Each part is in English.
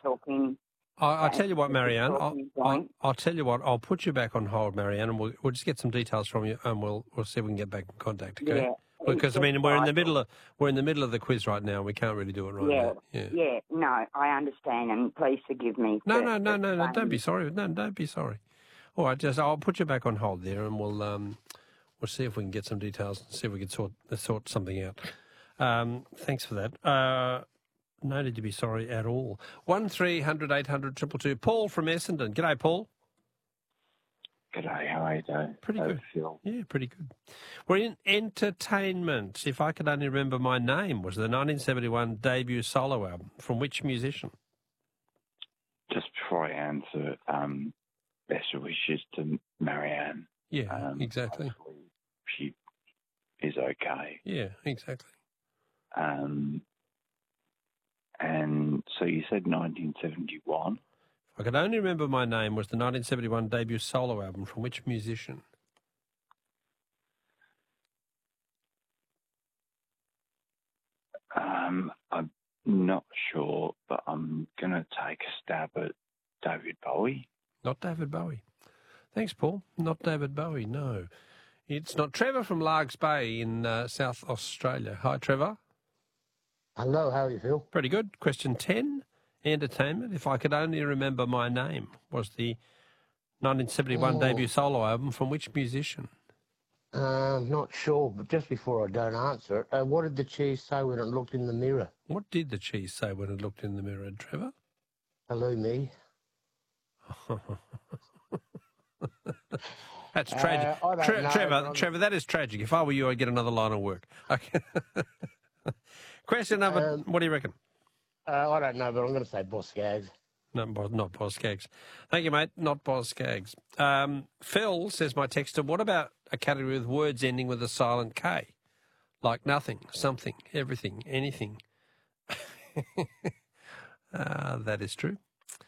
talking. I'll tell you what, keep Marianne. I'll tell you what. I'll put you back on hold, Marianne, and we'll just get some details from you, and we'll see if we can get back in contact. Okay? Yeah. Because we're in the middle of the quiz right now. We can't really do it right now. Yeah. No, I understand, and please forgive me. No. Don't be sorry. No, don't be sorry. All right, I'll put you back on hold there, and we'll see if we can get some details and see if we can sort something out. Thanks for that. No need to be sorry at all. 1300 800 222. Paul from Essendon. G'day, Paul. G'day, how are you doing? Pretty good. Phil? Yeah, pretty good. We're in entertainment. If I Could Only Remember My Name was the 1971 debut solo album. From which musician? Just before I answer, best wishes to Marianne. Yeah, exactly. Hopefully she is okay. Yeah, exactly. And so you said 1971. If I Could Only Remember My Name was the 1971 debut solo album. From which musician? I'm not sure, but I'm going to take a stab at David Bowie. Not David Bowie. Thanks, Paul. Not David Bowie, no. It's not. Trevor from Largs Bay in South Australia. Hi, Trevor. Hello, how are you, Phil? Pretty good. Question 10, entertainment. If I Could Only Remember My Name was the 1971 debut solo album. From which musician? Not sure, but just before I don't answer it, what did the cheese say when it looked in the mirror? What did the cheese say when it looked in the mirror, Trevor? Hello, me. That's tragic. Trevor, that is tragic. If I were you, I'd get another line of work. Okay. Question number, what do you reckon? I don't know, but I'm going to say Boss Skaggs. No, not Boz Skaggs. Thank you, mate. Not Boz Skaggs. Phil says, my texter, what about a category with words ending with a silent K? Like nothing, something, everything, anything. That is true.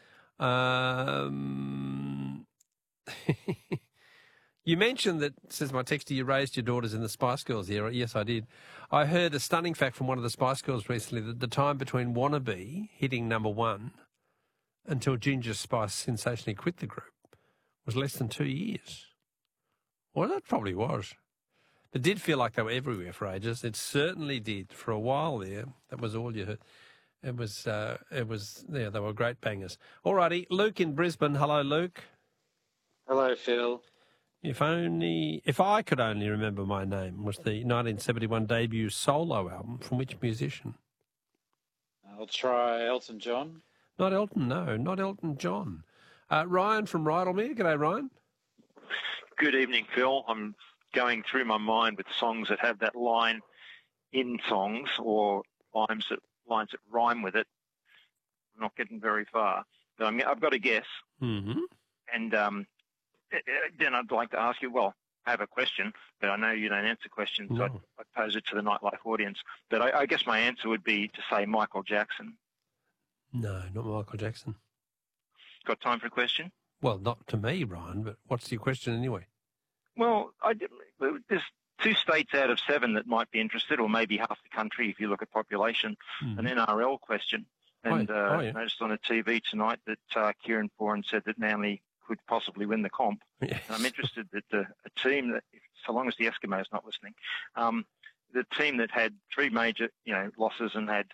You mentioned that, says my texter, you raised your daughters in the Spice Girls era. Yes, I did. I heard a stunning fact from one of the Spice Girls recently that the time between Wannabe hitting number one until Ginger Spice sensationally quit the group was less than 2 years. Well, that probably was. It did feel like they were everywhere for ages. It certainly did. For a while there, that was all you heard. It was, they were great bangers. All righty, Luke in Brisbane. Hello, Luke. Hello, Phil. If I Could Only Remember My Name was the 1971 debut solo album. From which musician? I'll try Elton John. Not Elton, no, not Elton John. Ryan from Rydalmere. G'day, Ryan. Good evening, Phil. I'm going through my mind with songs that have that line in songs or lines that rhyme with it. I'm not getting very far. But I've got a guess. Mm-hmm. And then I'd like to ask you, well, I have a question, but I know you don't answer questions, so I'd pose it to the Nightlife audience. But I guess my answer would be to say Michael Jackson. No, not Michael Jackson. Got time for a question? Well, not to me, Ryan, but what's your question anyway? Well, there's 2 states out of 7 that might be interested, or maybe half the country if you look at population. An NRL question. And I noticed on the TV tonight that Kieran Foran said that Manly could possibly win the comp. Yes. And I'm interested that a team that, so long as the Eskimos not listening, the team that had 3 major, losses and had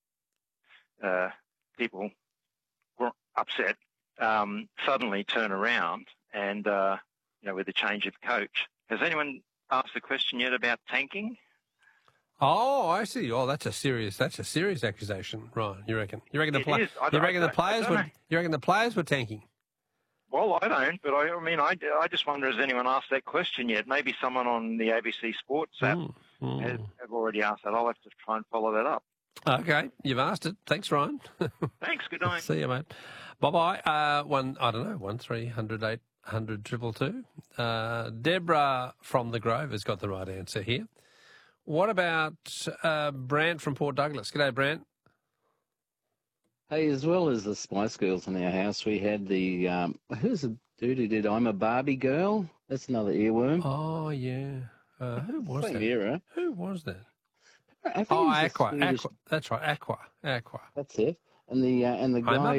people were upset, suddenly turn around and, with the change of coach. Has anyone asked the question yet about tanking? Oh, I see. Oh, that's a serious accusation, Ryan. You reckon? You reckon the players were tanking? Well, I don't, but I just wonder, has anyone asked that question yet? Maybe someone on the ABC Sports app have already asked that. I'll have to try and follow that up. Okay, you've asked it. Thanks, Ryan. Thanks. Good night. See you, mate. Bye-bye. 1300 800 222. Deborah from the Grove has got the right answer here. What about Brant from Port Douglas? G'day, Brant. Hey, as well as the Spice Girls in our house, we had the, who's the dude who did I'm a Barbie Girl? That's another earworm. Oh, yeah. Who was Same that? era. Who was that? I think Aqua. That's right, Aqua. That's it. And the guy